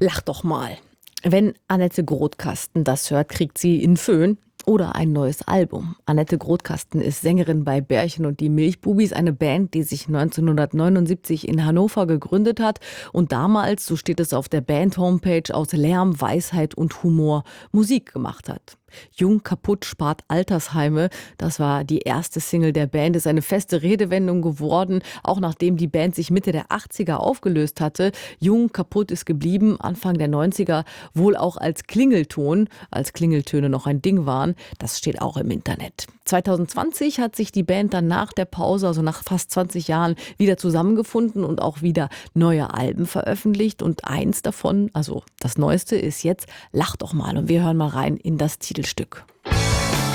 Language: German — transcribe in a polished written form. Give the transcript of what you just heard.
Lach doch mal. Wenn Annette Grothkasten das hört, kriegt sie einen Föhn oder ein neues Album. Annette Grothkasten ist Sängerin bei Bärchen und die Milchbubis, eine Band, die sich 1979 in Hannover gegründet hat und damals, so steht es auf der Band-Homepage, aus Lärm, Weisheit und Humor Musik gemacht hat. Jung kaputt spart Altersheime, das war die erste Single der Band, ist eine feste Redewendung geworden, auch nachdem die Band sich Mitte der 80er aufgelöst hatte. Jung kaputt ist geblieben, Anfang der 90er wohl auch als Klingelton, als Klingeltöne noch ein Ding waren. Das steht auch im Internet. 2020 hat sich die Band dann nach der Pause, also nach fast 20 Jahren, wieder zusammengefunden und auch wieder neue Alben veröffentlicht. Und eins davon, also das neueste, ist jetzt Lach doch mal. Und wir hören mal rein in das Titelstück.